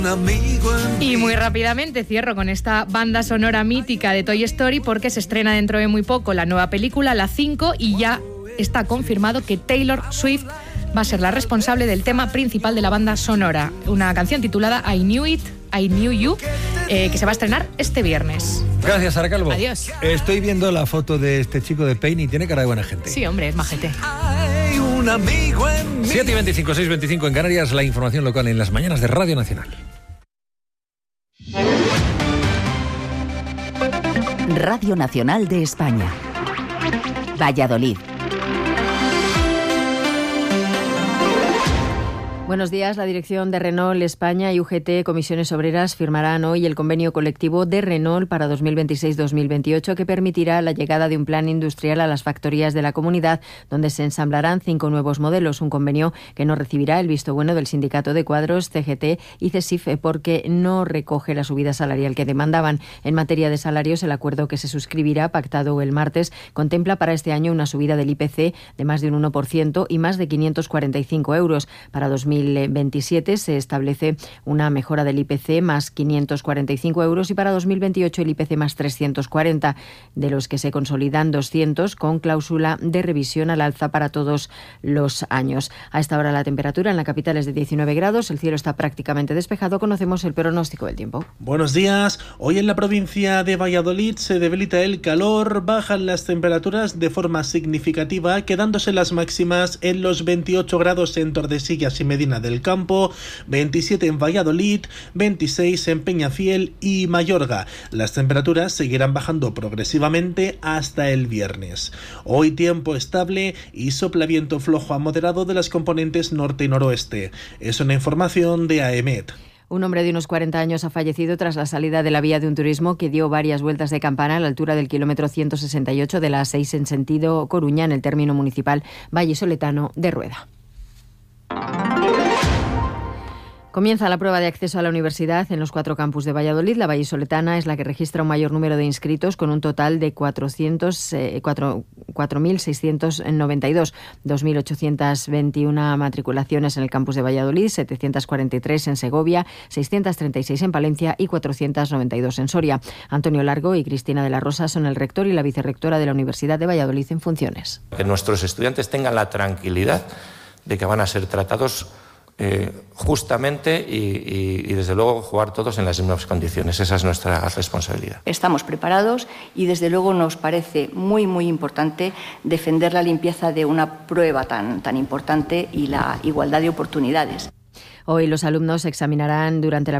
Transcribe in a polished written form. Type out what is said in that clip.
Y muy rápidamente cierro con esta banda sonora mítica de Toy Story, porque se estrena dentro de muy poco la nueva película, la 5, y ya está confirmado que Taylor Swift va a ser la responsable del tema principal de la banda sonora, una canción titulada I Knew It, I Knew You, que se va a estrenar este viernes. Gracias, Sara Calvo. Adiós. Estoy viendo la foto de este chico de Pain y tiene cara de buena gente. Sí, hombre, es majete. 7:25, 6:25 en Canarias, la información local en las mañanas de Radio Nacional. Radio Nacional de España. Valladolid. Buenos días. La dirección de Renault España y UGT Comisiones Obreras firmarán hoy el convenio colectivo de Renault para 2026-2028 que permitirá la llegada de un plan industrial a las factorías de la comunidad donde se ensamblarán 5 nuevos modelos. Un convenio que no recibirá el visto bueno del Sindicato de Cuadros, CGT y CESIF porque no recoge la subida salarial que demandaban. En materia de salarios, el acuerdo que se suscribirá, pactado el martes, contempla para este año una subida del IPC de más de un 1% y más de 545 euros. Para 2027 se establece una mejora del IPC más 545 euros y para 2028 el IPC más 340, de los que se consolidan 200 con cláusula de revisión al alza para todos los años. A esta hora la temperatura en la capital es de 19 grados, el cielo está prácticamente despejado. Conocemos el pronóstico del tiempo. Buenos días. Hoy en la provincia de Valladolid se debilita el calor, bajan las temperaturas de forma significativa, quedándose las máximas en los 28 grados en Tordesillas y Medina del Campo, 27 en Valladolid, 26 en Peñafiel y Mayorga. Las temperaturas seguirán bajando progresivamente hasta el viernes. Hoy tiempo estable y sopla viento flojo a moderado de las componentes norte y noroeste. Es una información de AEMET. Un hombre de unos 40 años ha fallecido tras la salida de la vía de un turismo que dio varias vueltas de campana a la altura del kilómetro 168 de la A6 en sentido Coruña, en el término municipal vallisoletano de Rueda. Comienza la prueba de acceso a la universidad en los 4 campus de Valladolid. La vallisoletana es la que registra un mayor número de inscritos, con un total de 4.692, 2.821 matriculaciones en el campus de Valladolid, 743 en Segovia, 636 en Palencia y 492 en Soria. Antonio Largo y Cristina de la Rosa son el rector y la vicerrectora de la Universidad de Valladolid en funciones. Que nuestros estudiantes tengan la tranquilidad de que van a ser tratados justamente y desde luego jugar todos en las mismas condiciones. Esa es nuestra responsabilidad. Estamos preparados y desde luego nos parece muy importante defender la limpieza de una prueba tan importante y la igualdad de oportunidades. Hoy los alumnos examinarán durante la